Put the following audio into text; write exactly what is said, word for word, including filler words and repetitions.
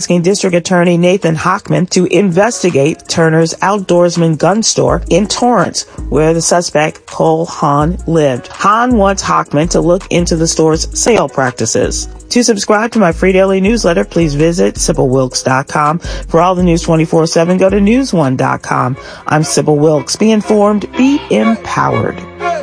asking District Attorney Nathan Hochman to investigate Turner's Outdoorsman gun store in Torrance, where the suspect, Cole Haan, lived. Haan wants Hochman to look into the store's sale practices. To subscribe to my free daily newsletter, please visit Sybil Wilkes dot com. For all the news twenty-four seven, go to news one dot com. I'm Sybil Wilkes. Be informed, be empowered.